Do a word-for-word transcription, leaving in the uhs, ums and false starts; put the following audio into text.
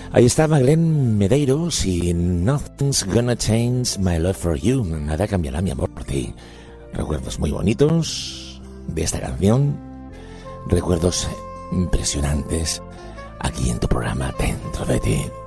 Ahí estaba Glenn Medeiros y Nothing's Gonna Change My Love For You. Nada cambiará mi amor por ti. Recuerdos muy bonitos de esta canción. Recuerdos impresionantes aquí en tu programa Dentro de Ti.